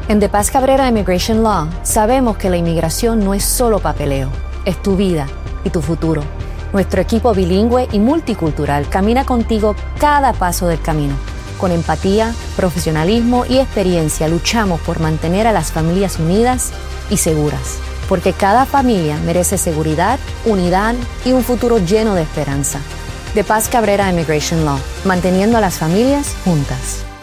En De Paz Cabrera Immigration Law sabemos que la inmigración no es solo papeleo, es tu vida y tu futuro. Nuestro equipo bilingüe y multicultural camina contigo cada paso del camino. Con empatía, profesionalismo y experiencia luchamos por mantener a las familias unidas y seguras. Porque cada familia merece seguridad, unidad y un futuro lleno de esperanza. De Paz Cabrera Immigration Law, manteniendo a las familias juntas.